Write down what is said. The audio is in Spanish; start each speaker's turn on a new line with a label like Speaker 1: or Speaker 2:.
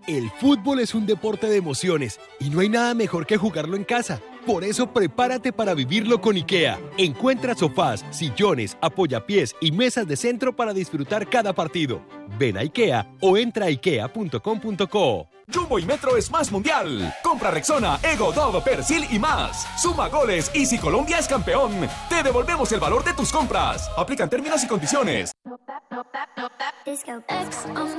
Speaker 1: El fútbol es un deporte de emociones y no hay nada mejor que jugarlo en casa. Por eso prepárate para vivirlo con IKEA. Encuentra sofás, sillones, apoyapiés y mesas de centro para disfrutar cada partido. Ven a IKEA o entra a ikea.com.co.
Speaker 2: Jumbo y Metro es más mundial. Compra Rexona, Ego, Dove, Persil y más. Suma goles y si Colombia es campeón, te devolvemos el valor de tus compras. Aplican términos y condiciones.